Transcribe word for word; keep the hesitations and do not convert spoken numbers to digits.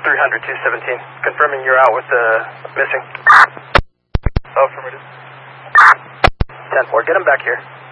three hundred, two seventeen. Confirming you're out with the missing. Oh, affirmative. ten four, get him back here.